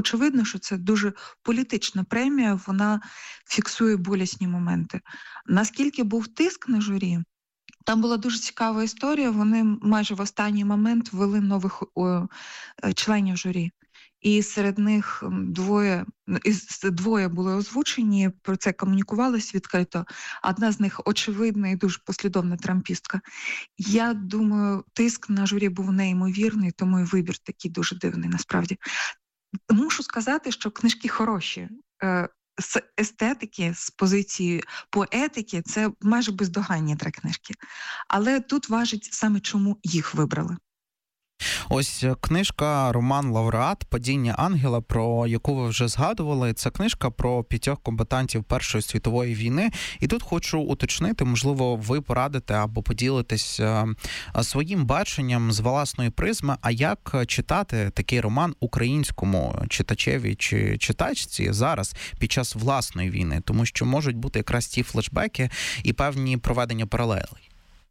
очевидно, що це дуже політична премія, вона фіксує болісні моменти. Наскільки був тиск на журі? Там була дуже цікава історія, вони майже в останній момент ввели нових членів журі. І серед них двоє були озвучені, про це комунікувалось відкрито. Одна з них очевидна і дуже послідовна трампістка. Я думаю, тиск на журі був неймовірний, тому і вибір такий дуже дивний насправді. Мушу сказати, що книжки хороші. З естетики, з позиції поетики, це майже бездоганні 3 книжки. Але тут важить саме, чому їх вибрали. Ось книжка, роман «Лауреат. Падіння ангела», про яку ви вже згадували. Це книжка про 5 комбатантів Першої світової війни. І тут хочу уточнити, можливо, ви порадите або поділитесь своїм баченням з власної призми, а як читати такий роман українському читачеві чи читачці зараз під час власної війни, тому що можуть бути якраз ті флешбеки і певні проведення паралелей.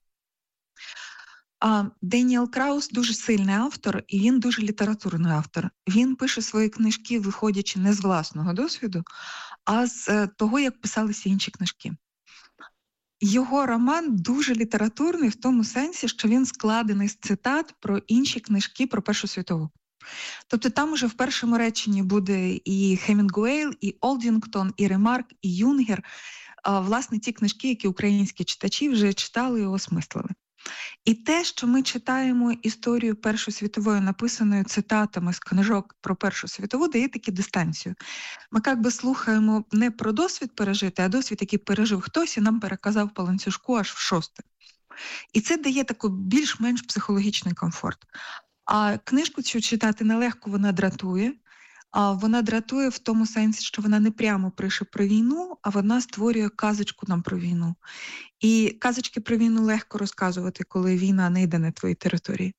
Деніел Краус дуже сильний автор, і він дуже літературний автор. Він пише свої книжки, виходячи не з власного досвіду, а з того, як писалися інші книжки. Його роман дуже літературний в тому сенсі, що він складений з цитат про інші книжки про Першу світову. Тобто там уже в першому реченні буде і Хемінгуей, і Олдінгтон, і Ремарк, і Юнгер. Власне, ті книжки, які українські читачі вже читали і осмислили. І те, що ми читаємо історію Першої світової, написаною цитатами з книжок про Першу світову, дає таку дистанцію. Ми якби слухаємо не про досвід пережити, а досвід, який пережив хтось і нам переказав по ланцюжку аж в 6. І це дає такий більш-менш психологічний комфорт. А книжку цю читати нелегко, вона дратує. Вона дратує в тому сенсі, що вона не прямо пише про війну, а вона створює казочку нам про війну. І казочки про війну легко розказувати, коли війна не йде на твоїй території.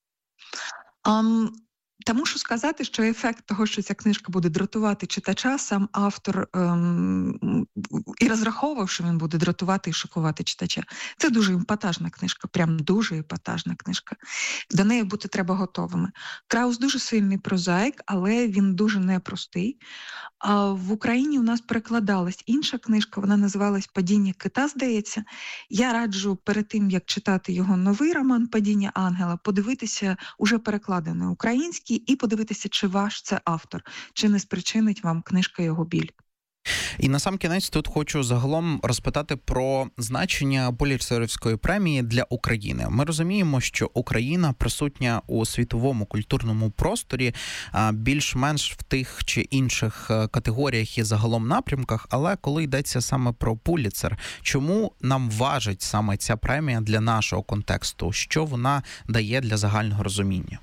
Та мушу сказати, що ефект того, що ця книжка буде дратувати читача, сам автор і розраховував, що він буде дратувати і шокувати читача. Це дуже епатажна книжка, прям дуже епатажна книжка. До неї бути треба готовими. Краус дуже сильний прозаїк, але він дуже непростий. В Україні у нас перекладалась інша книжка, вона називалась «Падіння кита», здається. Я раджу перед тим, як читати його новий роман «Падіння ангела», подивитися уже перекладений український і подивитися, чи ваш це автор, чи не спричинить вам книжка його біль. І насамкінець тут хочу загалом розпитати про значення Пулітцерівської премії для України. Ми розуміємо, що Україна присутня у світовому культурному просторі більш-менш в тих чи інших категоріях і загалом напрямках, але коли йдеться саме про Пулітцер, чому нам важить саме ця премія для нашого контексту? Що вона дає для загального розуміння?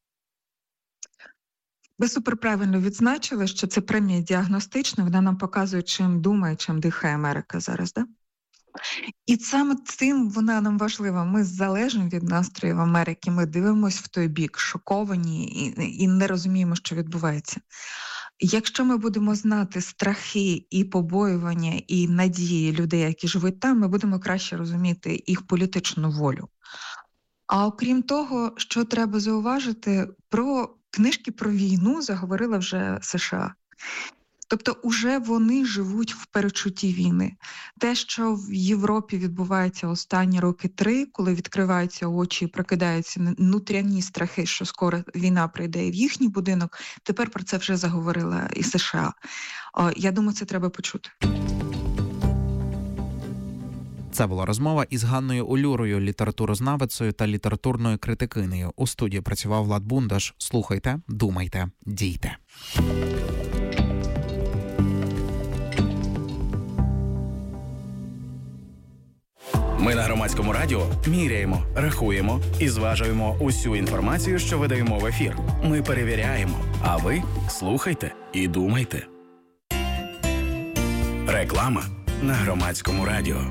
Ви суперправильно відзначили, що це премія діагностична, вона нам показує, чим думає, чим дихає Америка зараз, да? І саме цим вона нам важлива. Ми залежимо від настроїв Америки, ми дивимося в той бік, шоковані і не розуміємо, що відбувається. Якщо ми будемо знати страхи і побоювання, і надії людей, які живуть там, ми будемо краще розуміти їх політичну волю. А окрім того, що треба зауважити, про книжки про війну заговорила вже США. Тобто уже вони живуть в перечутті війни. Те, що в Європі відбувається останні роки 3, коли відкриваються очі і прокидаються внутрішні страхи, що скоро війна прийде і в їхній будинок, тепер про це вже заговорила і США. Я думаю, це треба почути. Це була розмова із Ганною Улюрою, літературознавицею та літературною критикинею. У студії працював Влад Бундаш. Слухайте, думайте, дійте. Ми на Громадському радіо міряємо, рахуємо і зважуємо усю інформацію, що видаємо в ефір. Ми перевіряємо, а ви слухайте і думайте. Реклама на Громадському радіо.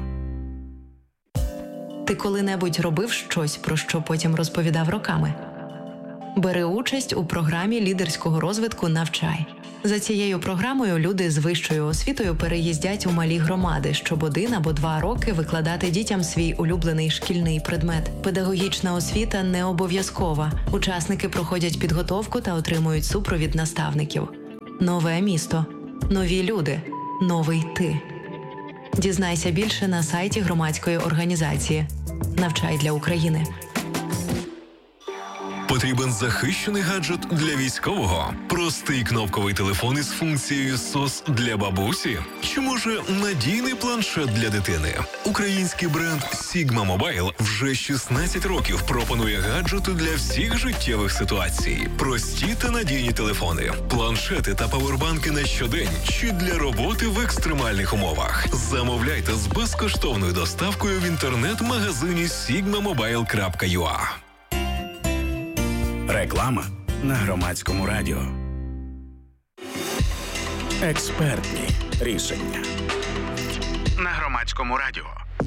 Ти коли-небудь робив щось, про що потім розповідав роками? Бери участь у програмі лідерського розвитку «Навчай». За цією програмою люди з вищою освітою переїздять у малі громади, щоб 1 або 2 роки викладати дітям свій улюблений шкільний предмет. Педагогічна освіта не обов'язкова. Учасники проходять підготовку та отримують супровід наставників. нове місто, нові люди, новий ти. Дізнайся більше на сайті громадської організації «Навчай для України». Потрібен захищений гаджет для військового? Простий кнопковий телефон із функцією SOS для бабусі? Чи може надійний планшет для дитини? Український бренд Sigma Mobile вже 16 років пропонує гаджети для всіх життєвих ситуацій. Прості та надійні телефони, планшети та павербанки на щодень чи для роботи в екстремальних умовах. Замовляйте з безкоштовною доставкою в інтернет-магазині sigmamobile.ua. Реклама на Громадському радіо. Експертні рішення на Громадському радіо.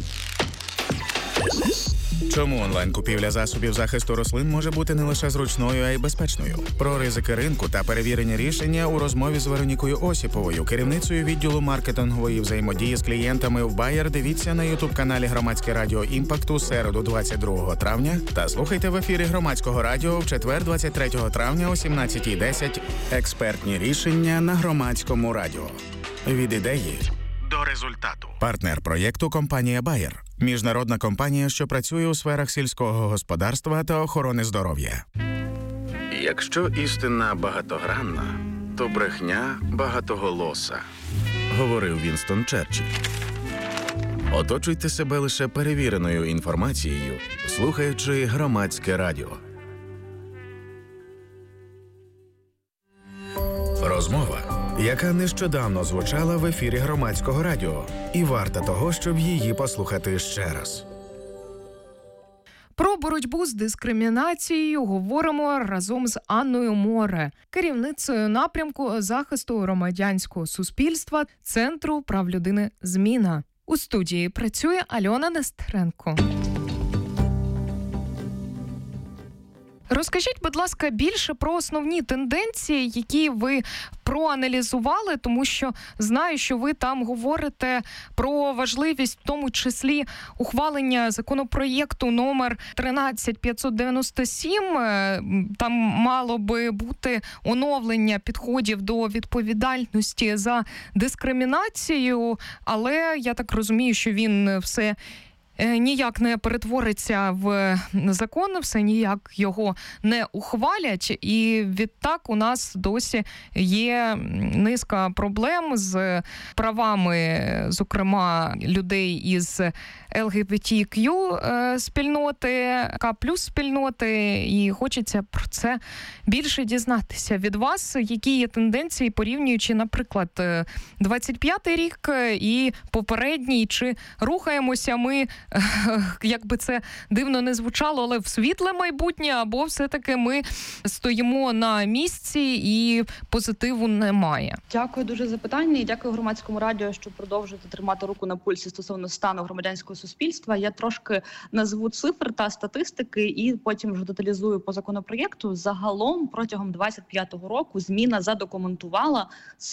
Чому онлайн-купівля засобів захисту рослин може бути не лише зручною, а й безпечною? Про ризики ринку та перевірені рішення у розмові з Веронікою Осіповою, керівницею відділу маркетингової взаємодії з клієнтами в Bayer, дивіться на ютуб-каналі Громадське радіо Імпакту середу 22 травня та слухайте в ефірі Громадського радіо в четвер 23 травня о 17:10. Експертні рішення на Громадському радіо. Від ідеї до результату. Партнер проєкту – компанія Bayer. Міжнародна компанія, що працює у сферах сільського господарства та охорони здоров'я. Якщо істина багатогранна, то брехня багатоголоса, говорив Вінстон Черчилль. Оточуйте себе лише перевіреною інформацією, слухаючи Громадське радіо. Розмова, яка нещодавно звучала в ефірі Громадського радіо, і варта того, щоб її послухати ще раз. Про боротьбу з дискримінацією говоримо разом з Анною Море, керівницею напрямку захисту громадянського суспільства Центру прав людини «Зміна». У студії працює Альона Нестеренко. Розкажіть, будь ласка, більше про основні тенденції, які ви проаналізували, тому що знаю, що ви там говорите про важливість, в тому числі, ухвалення законопроєкту номер 13597. Там мало би бути оновлення підходів до відповідальності за дискримінацію, але я так розумію, що він все ніяк не перетвориться в закон, все ніяк його не ухвалять, і відтак у нас досі є низка проблем з правами, зокрема, людей із ЛГБТQ спільноти, К+ спільноти, і хочеться про це більше дізнатися від вас, які є тенденції, порівнюючи, наприклад, 25-й рік і попередній, чи рухаємося ми, як би це дивно не звучало, але в світле майбутнє, або все-таки ми стоїмо на місці і позитиву немає? Дякую дуже за питання і дякую Громадському радіо, що продовжуєте тримати руку на пульсі стосовно стану громадянського суспільства. Я трошки назву цифр та статистики і потім вже деталізую по законопроєкту. Загалом протягом 25-го року «Зміна» задокументувала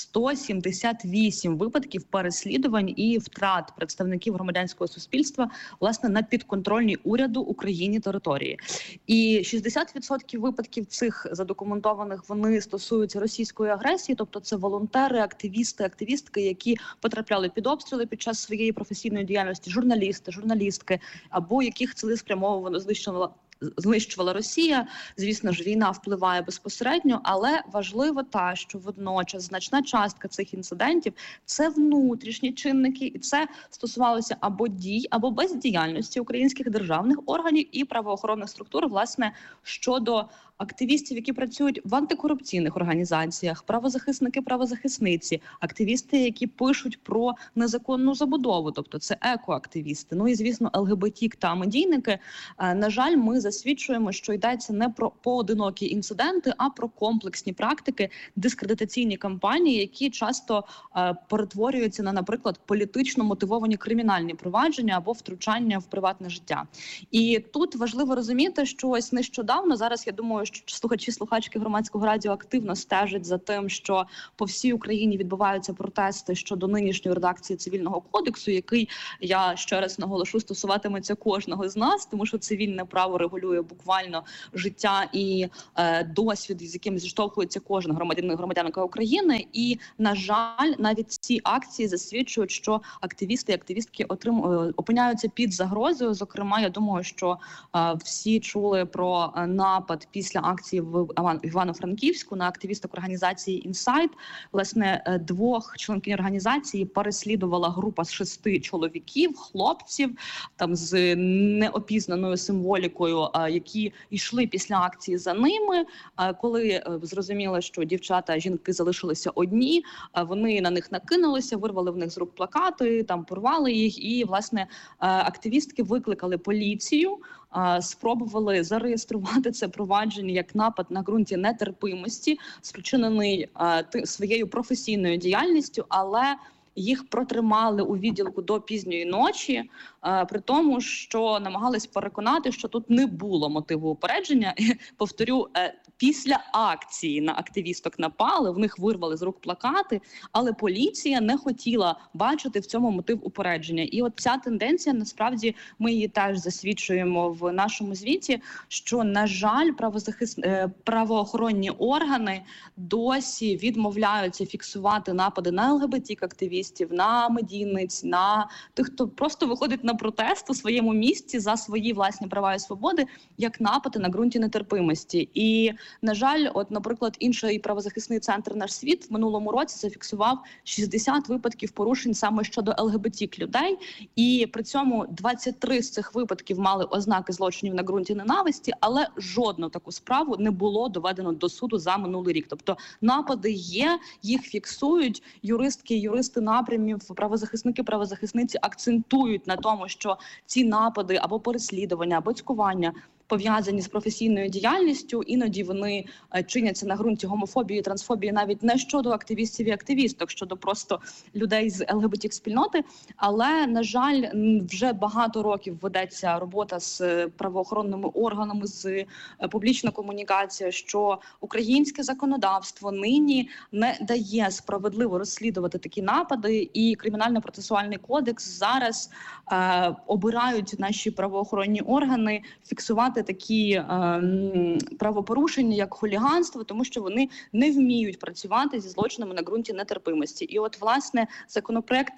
178 випадків переслідувань і втрат представників громадянського суспільства власне на підконтрольній уряду Україні території. І 60% випадків цих задокументованих вони стосуються російської агресії, тобто це волонтери, активісти, активістки, які потрапляли під обстріли під час своєї професійної діяльності, журналісти, журналістки, або яких цілеспрямовано знищувала Росія. Звісно ж, війна впливає безпосередньо, але важливо те, що водночас значна частка цих інцидентів – це внутрішні чинники, і це стосувалося або дій, або бездіяльності українських державних органів і правоохоронних структур, власне, щодо активістів, які працюють в антикорупційних організаціях, правозахисники, правозахисниці, активісти, які пишуть про незаконну забудову, тобто це екоактивісти, ну і, звісно, ЛГБТ та медійники. На жаль, ми засвідчуємо, що йдеться не про поодинокі інциденти, а про комплексні практики, дискредитаційні кампанії, які часто перетворюються на, наприклад, політично мотивовані кримінальні провадження або втручання в приватне життя. І тут важливо розуміти, що ось нещодавно, зараз я думаю, що слухачі-слухачки Громадського радіо активно стежать за тим, що по всій Україні відбуваються протести щодо нинішньої редакції Цивільного кодексу, який, я ще раз наголошу, стосуватиметься кожного з нас, тому що цивільне право регулює буквально життя і досвід, з яким зіштовхується кожен громадянин і громадянка України. І, на жаль, навіть ці акції засвідчують, що активісти і активістки опиняються під загрозою. Зокрема, я думаю, що всі чули про напад після акції в Івано-Франківську на активісток організації «Інсайт». Власне, 2 членкинь організації переслідувала група з 6 чоловіків, хлопців, там з неопізнаною символікою, які йшли після акції за ними. Коли зрозуміло, що дівчата, жінки залишилися одні, вони на них накинулися, вирвали в них з рук плакати, там порвали їх, і, власне, активістки викликали поліцію, спробували зареєструвати це провадження як напад на ґрунті нетерпимості, спричинений своєю професійною діяльністю, але їх протримали у відділку до пізньої ночі, при тому, що намагались переконати, що тут не було мотиву упередження. Повторю, після акції на активісток напали, в них вирвали з рук плакати, але поліція не хотіла бачити в цьому мотив упередження. І от ця тенденція, насправді, ми її теж засвідчуємо в нашому звіті, що, на жаль, правоохоронні органи досі відмовляються фіксувати напади на ЛГБТ-активістів, на медійниць, на тих, хто просто виходить на протест у своєму місці за свої власні права і свободи, як напади на ґрунті нетерпимості. І, на жаль, от, наприклад, інший правозахисний центр «Наш світ» в минулому році зафіксував 60 випадків порушень саме щодо ЛГБТ-людей, і при цьому 23 з цих випадків мали ознаки злочинів на ґрунті ненависті, але жодну таку справу не було доведено до суду за минулий рік. Тобто напади є, їх фіксують, юристки, юристи напрямів, правозахисники, правозахисниці акцентують на тому, що ці напади або переслідування, або цькування пов'язані з професійною діяльністю, іноді вони чиняться на ґрунті гомофобії, трансфобії, навіть не щодо активістів і активісток, щодо просто людей з ЛГБТ-спільноти. Але, на жаль, вже багато років ведеться робота з правоохоронними органами, з публічна комунікація, що українське законодавство нині не дає справедливо розслідувати такі напади, і Кримінально-процесуальний кодекс зараз обирають наші правоохоронні органи фіксувати такі правопорушення, як хуліганство, тому що вони не вміють працювати зі злочинами на ґрунті нетерпимості. І от, власне, законопроект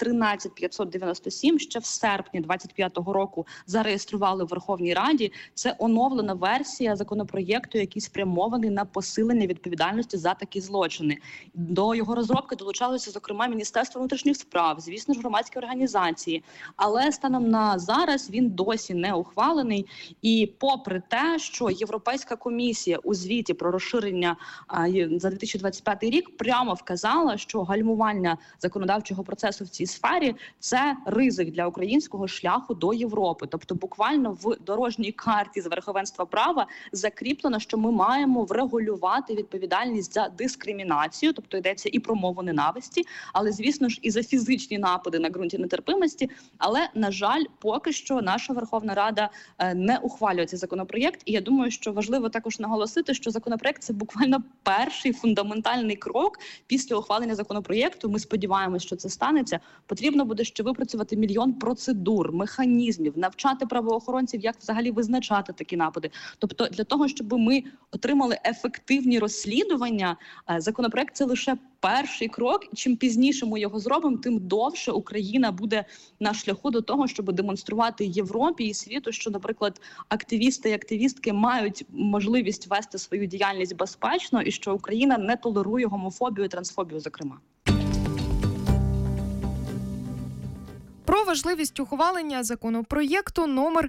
13597 ще в серпні 25-го року зареєстрували в Верховній Раді. Це оновлена версія законопроєкту, який спрямований на посилення відповідальності за такі злочини. До його розробки долучалося, зокрема, Міністерство внутрішніх справ, звісно ж, громадські організації. Але станом на зараз він досі не ухвалений. І попри те, що Європейська комісія у звіті про розширення за 2025 рік прямо вказала, що гальмування законодавчого процесу в цій сфері – це ризик для українського шляху до Європи. Тобто буквально в дорожній карті з верховенства права закріплено, що ми маємо врегулювати відповідальність за дискримінацію, тобто йдеться і про мову ненависті, але, звісно ж, і за фізичні напади на ґрунті нетерпимості. Але, на жаль, поки що наша Верховна Рада не ухвалює цей законопроєкт. І я думаю, що важливо також наголосити, що законопроєкт – це буквально перший фундаментальний крок після ухвалення законопроєкту. Ми сподіваємося, що це станеться. Потрібно буде ще випрацювати мільйон процедур, механізмів, навчати правоохоронців, як взагалі визначати такі напади. Тобто для того, щоб ми отримали ефективні розслідування, законопроєкт – це лише перший крок. Чим пізніше ми його зробимо, тим довше Україна буде на шляху до того, щоб демонструвати Європі і світу, що, наприклад, активісти і активістки мають можливість вести свою діяльність безпечно і що Україна не толерує гомофобію і трансфобію, зокрема. Про важливість ухвалення законопроєкту номер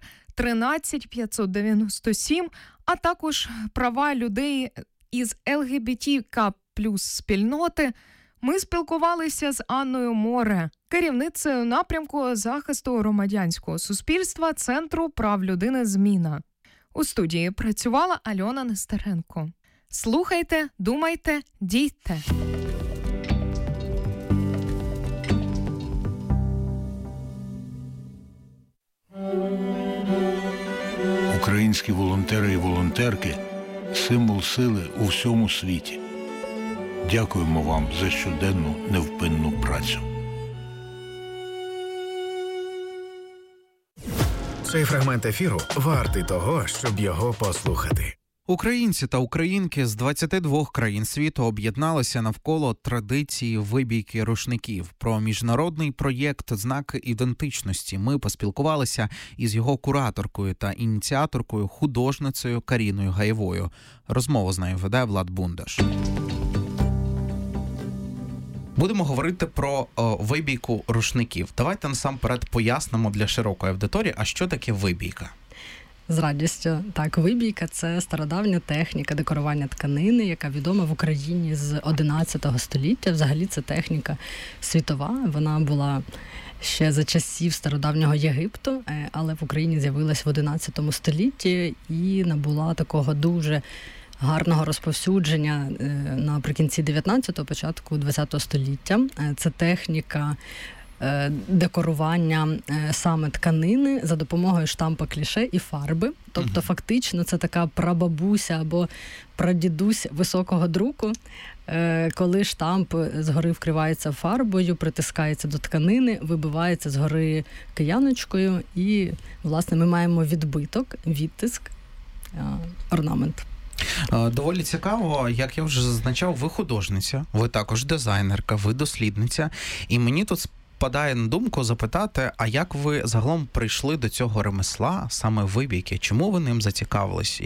13597, а також права людей із ЛГБТК плюс спільноти, ми спілкувалися з Анною Море, керівницею напрямку захисту громадянського суспільства Центру прав людини «Зміна». У студії працювала Альона Нестеренко. Слухайте, думайте, дійте. Українські волонтери і волонтерки символ сили у всьому світі. Дякуємо вам за щоденну невпинну працю. Цей фрагмент ефіру вартий того, щоб його послухати. Українці та українки з 22 країн світу об'єдналися навколо традиції вибійки рушників. Про міжнародний проєкт «Знаки ідентичності» ми поспілкувалися із його кураторкою та ініціаторкою, художницею Каріною Гаєвою. Розмову з нею веде Влад Бундаш. Будемо говорити про вибійку рушників. Давайте насамперед пояснимо для широкої аудиторії, а що таке вибійка? З радістю. Так, вибійка – це стародавня техніка декорування тканини, яка відома в Україні з 11 століття. Взагалі це техніка світова. Вона була ще за часів стародавнього Єгипту, але в Україні з'явилась в 11 столітті і набула такого дуже гарного розповсюдження наприкінці 19-го, початку 20-го століття. Це техніка декорування саме тканини за допомогою штампа кліше і фарби. Тобто фактично це така прабабуся або прадідусь високого друку, коли штамп згори вкривається фарбою, притискається до тканини, вибивається згори кияночкою і, власне, ми маємо відбиток, відтиск, орнамент. Доволі цікаво, як я вже зазначав, ви художниця, ви також дизайнерка, ви дослідниця, і мені тут спадає на думку запитати, а як ви загалом прийшли до цього ремесла, саме вибійки? Чому ви ним зацікавились?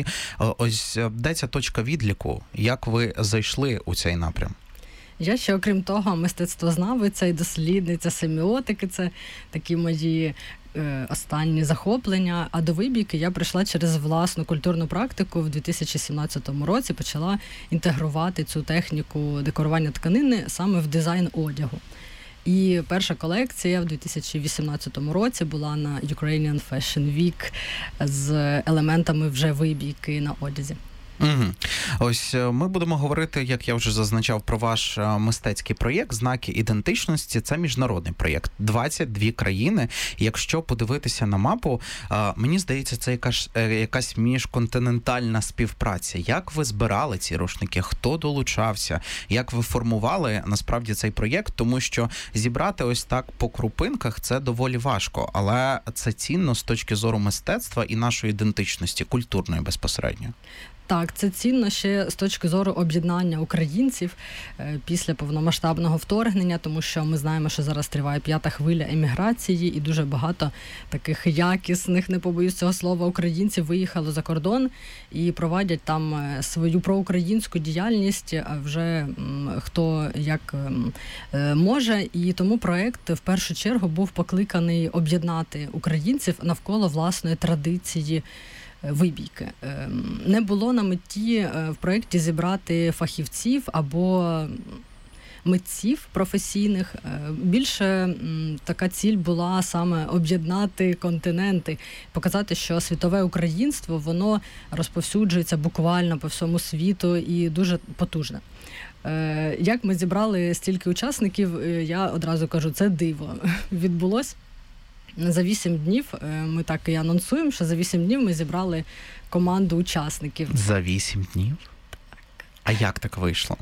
Ось де ця точка відліку? Як ви зайшли у цей напрям? Я ще, окрім того, мистецтвознавиця і дослідниця семіотики, це такі мої останні захоплення. А до вибійки я прийшла через власну культурну практику. В 2017 році почала інтегрувати цю техніку декорування тканини саме в дизайн одягу. І перша колекція в 2018 році була на Ukrainian Fashion Week з елементами вже вибійки на одязі. Угу. Ось ми будемо говорити, як я вже зазначав, про ваш мистецький проєкт «Знаки ідентичності». Це міжнародний проєкт. 22 країни. Якщо подивитися на мапу, мені здається, це якась міжконтинентальна співпраця. Як ви збирали ці рушники? Хто долучався? Як ви формували, насправді, цей проєкт? Тому що зібрати ось так по крупинках – це доволі важко. Але це цінно з точки зору мистецтва і нашої ідентичності, культурної безпосередньо. Так, це цінно ще з точки зору об'єднання українців після повномасштабного вторгнення, тому що ми знаємо, що зараз триває 5-та хвиля еміграції, і дуже багато таких якісних, не побоюсь цього слова, українців виїхало за кордон і проводять там свою проукраїнську діяльність, вже хто як може. І тому проект в першу чергу був покликаний об'єднати українців навколо власної традиції вибійки. Не було на меті в проєкті зібрати фахівців або митців професійних. Більше така ціль була саме об'єднати континенти, показати, що світове українство, воно розповсюджується буквально по всьому світу і дуже потужне. Як ми зібрали стільки учасників, я одразу кажу, це диво відбулось. За 8 днів, ми так і анонсуємо, що за 8 днів ми зібрали команду учасників. За 8 днів? Так. А як так вийшло?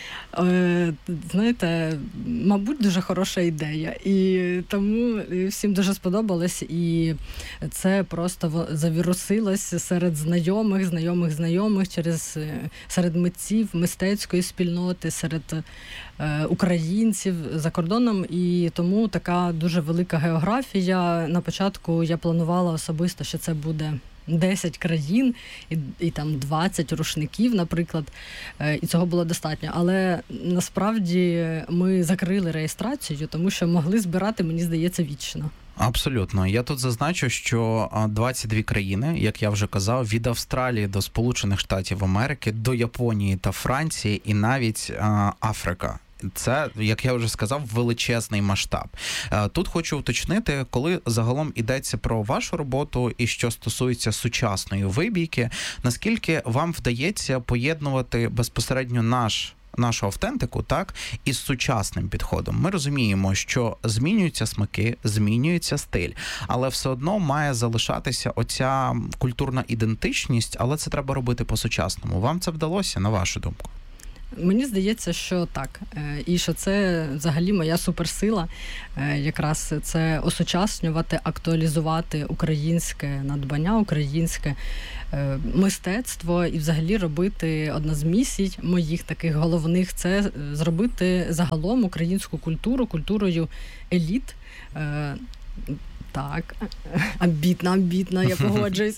Знаєте, мабуть, дуже хороша ідея. І тому всім дуже сподобалось. І це просто завірусилось серед знайомих, серед митців, мистецької спільноти, серед українців за кордоном. І тому така дуже велика географія. На початку я планувала особисто, що це буде 10 країн і там 20 рушників, наприклад, і цього було достатньо. Але насправді ми закрили реєстрацію, тому що могли збирати, мені здається, вічно. Абсолютно. Я тут зазначу, що 22 країни, як я вже казав, від Австралії до Сполучених Штатів Америки, до Японії та Франції і навіть Африка. Це, як я вже сказав, величезний масштаб. Тут хочу уточнити, коли загалом йдеться про вашу роботу і що стосується сучасної вибійки, наскільки вам вдається поєднувати безпосередньо наш нашу автентику, так, із сучасним підходом. Ми розуміємо, що змінюються смаки, змінюється стиль, але все одно має залишатися оця культурна ідентичність, але це треба робити по-сучасному. Вам це вдалося, на вашу думку? Мені здається, що так. І що це взагалі моя суперсила. Якраз це осучаснювати, актуалізувати українське надбання, українське мистецтво і взагалі робити одна з місій моїх таких головних – це зробити загалом українську культуру культурою еліт. Так, амбітна, я погоджуюсь.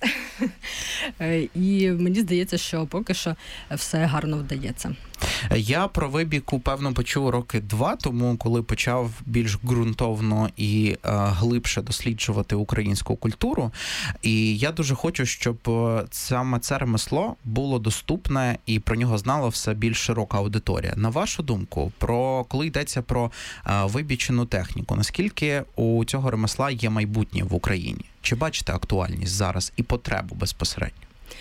І мені здається, що поки що все гарно вдається. Я про вибійку, певно, почув роки 2 тому, коли почав більш ґрунтовно і глибше досліджувати українську культуру. І я дуже хочу, щоб саме це ремесло було доступне і про нього знала все більш широка аудиторія. На вашу думку, коли йдеться про вибічену техніку, наскільки у цього ремесла є майбутнє в Україні? Чи бачите актуальність зараз і потребу безпосередньо?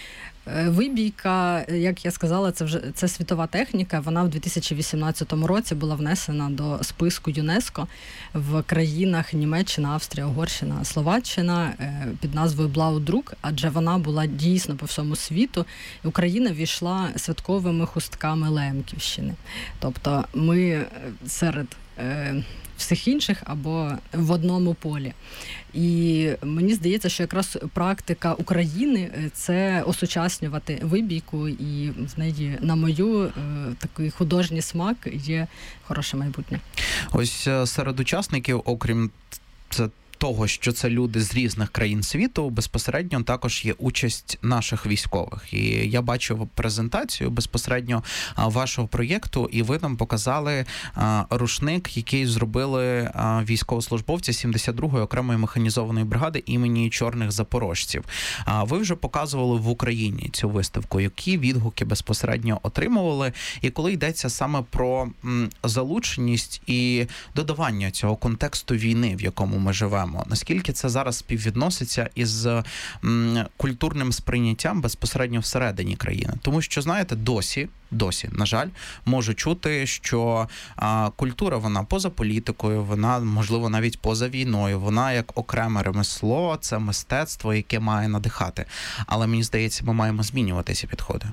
Вибійка, як я сказала, це світова техніка. Вона в 2018 році була внесена до списку ЮНЕСКО в країнах Німеччина, Австрія, Угорщина, Словаччина під назвою Блаудрук, адже вона була дійсно по всьому світу. Україна війшла святковими хустками Лемківщини. Тобто ми серед всіх інших або в одному полі. І мені здається, що якраз практика України – це осучаснювати вибійку, і в неї, на мою, такий художній смак є хороше майбутнє. Ось серед учасників, окрім того, що це люди з різних країн світу, безпосередньо також є участь наших військових. І я бачив презентацію безпосередньо вашого проєкту, і ви нам показали рушник, який зробили військовослужбовці 72-ї окремої механізованої бригади імені Чорних Запорожців. Ви вже показували в Україні цю виставку. Які відгуки безпосередньо отримували? І коли йдеться саме про залученість і додавання цього контексту війни, в якому ми живемо, наскільки це зараз співвідноситься із культурним сприйняттям безпосередньо всередині країни? Тому що, знаєте, досі, на жаль, можу чути, що культура, вона поза політикою, вона, можливо, навіть поза війною, вона як окреме ремесло, це мистецтво, яке має надихати. Але, мені здається, ми маємо змінювати ці підходи.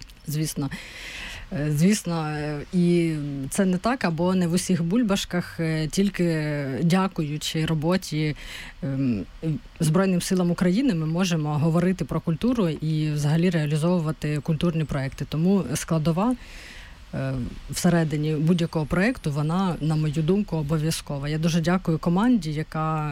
Звісно, і це не так, або не в усіх бульбашках, тільки дякуючи роботі Збройним силам України ми можемо говорити про культуру і взагалі реалізовувати культурні проекти. Тому складова всередині будь-якого проекту, вона, на мою думку, обов'язкова. Я дуже дякую команді, яка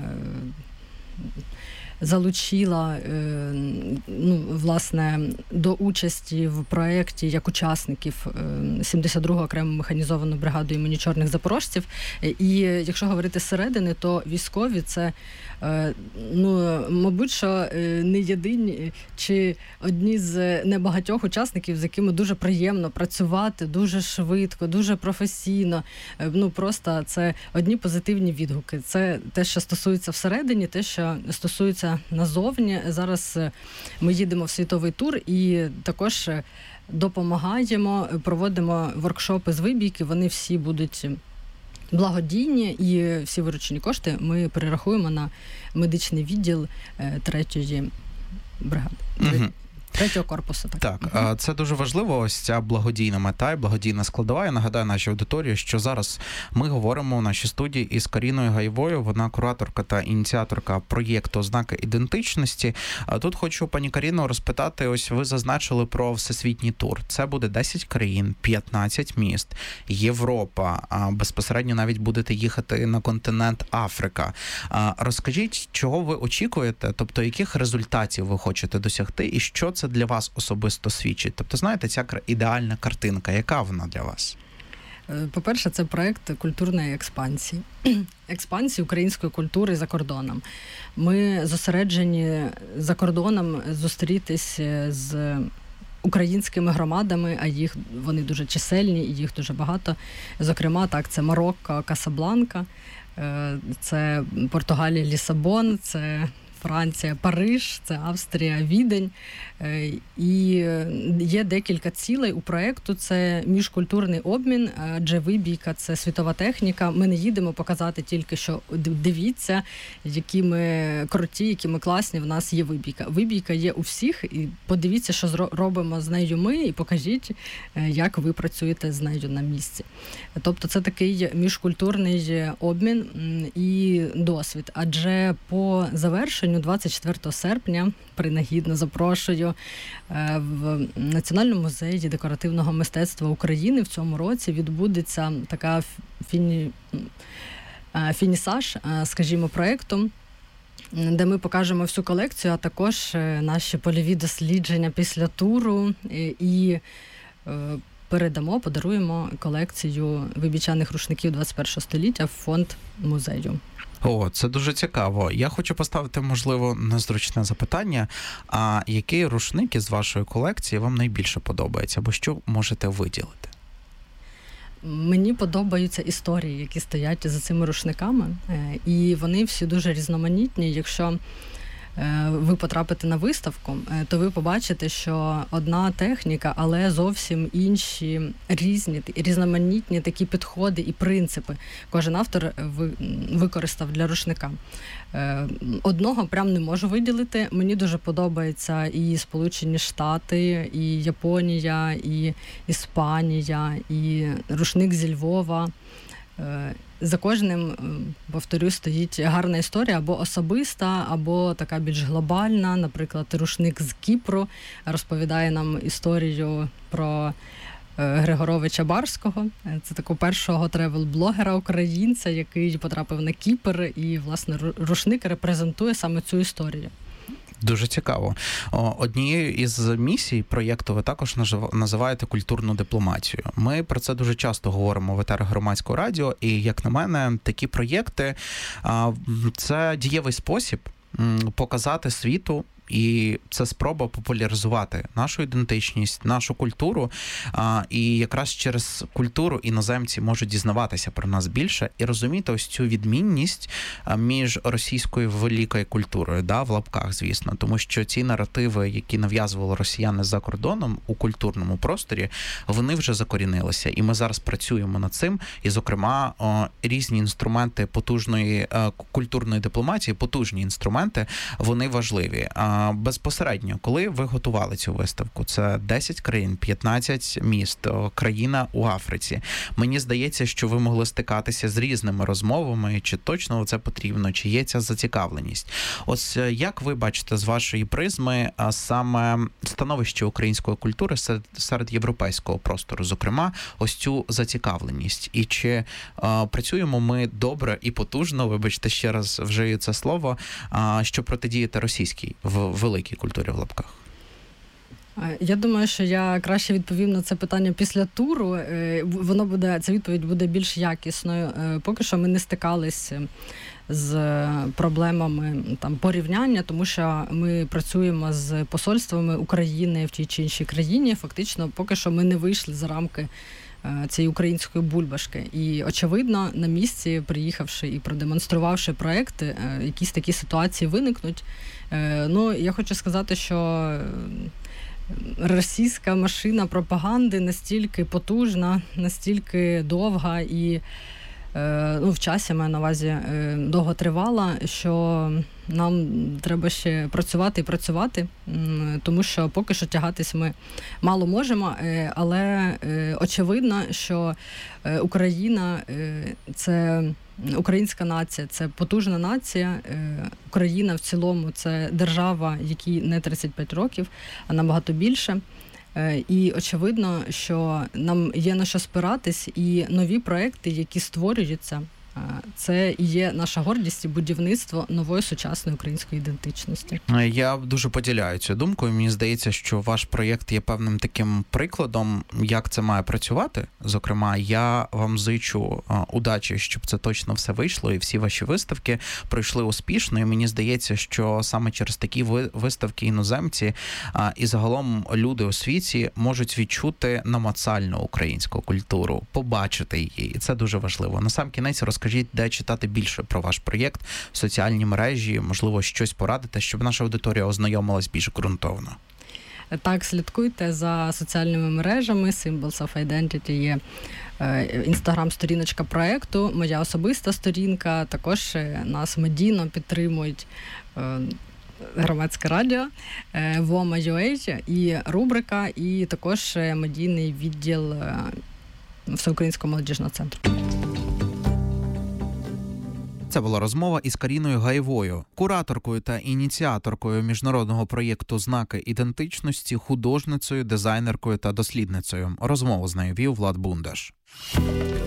залучила власне, до участі в проєкті як учасників 72-го окрему механізовану бригаду імені Чорних Запорожців. І якщо говорити зсередини, то військові – це, мабуть, що не єдині чи одні з небагатьох учасників, з якими дуже приємно працювати, дуже швидко, дуже професійно. Просто це одні позитивні відгуки. Це те, що стосується всередині, те, що стосується назовні. Зараз ми їдемо в світовий тур і також допомагаємо, проводимо воркшопи з вибійки. Вони всі будуть благодійні, і всі виручені кошти ми перерахуємо на медичний відділ 3-ї бригади. 3-го корпусу. Так, це дуже важливо, ось ця благодійна мета і благодійна складова. Я нагадаю нашій аудиторії, що зараз ми говоримо в нашій студії із Каріною Гаєвою, вона кураторка та ініціаторка проєкту «Ознаки ідентичності». Тут хочу, пані Каріно, розпитати, ось ви зазначили про всесвітній тур. Це буде 10 країн, 15 міст, Європа, безпосередньо навіть будете їхати на континент Африка. Розкажіть, чого ви очікуєте, тобто яких результатів ви хочете досягти і що це для вас особисто свідчить? Тобто, знаєте, ця ідеальна картинка, яка вона для вас? По-перше, це проєкт культурної експансії. Експансії української культури за кордоном. Ми зосереджені за кордоном зустрітись з українськими громадами, а вони дуже чисельні, і їх дуже багато. Зокрема, так, це Марокко, Касабланка, це Португалія, Лісабон, це Франція, Париж, це Австрія, Відень. І є декілька цілей у проєкту. Це міжкультурний обмін, адже вибійка – це світова техніка. Ми не їдемо показати тільки, що дивіться, які ми круті, які ми класні, в нас є вибійка. Вибійка є у всіх, і подивіться, що робимо з нею ми, і покажіть, як ви працюєте з нею на місці. Тобто це такий міжкультурний обмін і досвід. Адже по завершенню 24 серпня, принагідно запрошую, в Національному музеї декоративного мистецтва України в цьому році відбудеться така фінісаж, скажімо, проєкту, де ми покажемо всю колекцію, а також наші польові дослідження після туру і подаруємо колекцію вибічаних рушників 21 століття в фонд музею. О, це дуже цікаво. Я хочу поставити, можливо, незручне запитання. А який рушник із вашої колекції вам найбільше подобається? Або що можете виділити? Мені подобаються історії, які стоять за цими рушниками. І вони всі дуже різноманітні. Якщо ви потрапите на виставку, то ви побачите, що одна техніка, але зовсім інші різноманітні такі підходи і принципи кожен автор використав для рушника. Одного прям не можу виділити. Мені дуже подобається і Сполучені Штати, і Японія, і Іспанія, і рушник зі Львова. За кожним, повторю, стоїть гарна історія, або особиста, або така більш глобальна. Наприклад, рушник з Кіпру розповідає нам історію про Григоровича Барського. Це такого першого тревел-блогера українця, який потрапив на Кіпр, і, власне, рушник репрезентує саме цю історію. Дуже цікаво. Однією із місій проєкту ви також називаєте культурну дипломатію. Ми про це дуже часто говоримо в етерах Громадського радіо, і, як на мене, такі проєкти – це дієвий спосіб показати світу, і це спроба популяризувати нашу ідентичність, нашу культуру. І якраз через культуру іноземці можуть дізнаватися про нас більше і розуміти ось цю відмінність між російською великою культурою, в лапках, звісно. Тому що ці наративи, які нав'язували росіяни за кордоном у культурному просторі, вони вже закорінилися. І ми зараз працюємо над цим. І, зокрема, різні інструменти потужної культурної дипломатії, потужні інструменти, вони важливі. Безпосередньо, коли ви готували цю виставку, це 10 країн, 15 міст, країна у Африці. Мені здається, що ви могли стикатися з різними розмовами, чи точно це потрібно, чи є ця зацікавленість. Ось як ви бачите з вашої призми саме становище української культури серед європейського простору, зокрема, ось цю зацікавленість? І чи працюємо ми добре і потужно, вибачте, ще раз вжию це слово, щоб протидіяти російській великій культурі в лапках? Я думаю, що я краще відповім на це питання після туру. Ця відповідь буде більш якісною. Поки що ми не стикались з проблемами порівняння, тому що ми працюємо з посольствами України в тій чи іншій країні. Фактично, поки що ми не вийшли за рамки цієї української бульбашки. І, очевидно, на місці, приїхавши і продемонструвавши проекти, якісь такі ситуації виникнуть. Я хочу сказати, що російська машина пропаганди настільки потужна, настільки довга і в часі, маю на увазі, довго тривала, що нам треба ще працювати і працювати, тому що поки що тягатись ми мало можемо, але очевидно, що Україна – це українська нація, це потужна нація. Україна в цілому – це держава, якій не 35 років, а набагато більше. І очевидно, що нам є на що спиратись, і нові проекти, які створюються, це і є наша гордість і будівництво нової сучасної української ідентичності. Я дуже поділяю цю думку, і мені здається, що ваш проєкт є певним таким прикладом, як це має працювати. Зокрема, я вам зичу удачі, щоб це точно все вийшло, і всі ваші виставки пройшли успішно, і мені здається, що саме через такі виставки іноземці і загалом люди у світі можуть відчути намацальну українську культуру, побачити її, і це дуже важливо. Насамкінець розкажіть, розкажіть, де читати більше про ваш проєкт, соціальні мережі, можливо, щось порадите, щоб наша аудиторія ознайомилась більш ґрунтовно. Так, слідкуйте за соціальними мережами. Symbols of Identity є інстаграм-сторіночка проєкту, моя особиста сторінка, також нас медійно підтримують Громадське радіо, WOMA.UA і рубрика, і також медійний відділ Всеукраїнського молодіжного центру. Це була розмова із Каріною Гаєвою, кураторкою та ініціаторкою міжнародного проєкту «Знаки ідентичності», художницею, дизайнеркою та дослідницею. Розмову з нею вів Влад Бундаш.